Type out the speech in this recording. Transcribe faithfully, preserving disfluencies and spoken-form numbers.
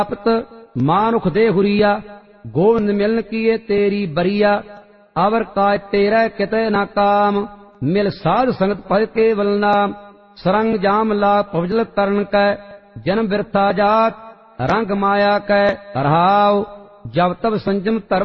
मानुख दे हुरिया गोविंद मिलन किए तेरी बरिया अवर काय तेरा किते न काम मिल साध संगत पद केवल नाम सरंग जाम ला पवजल तरण कै जन्म बिरथा जात रंग माया कै रहाव जब तब संजम धर्म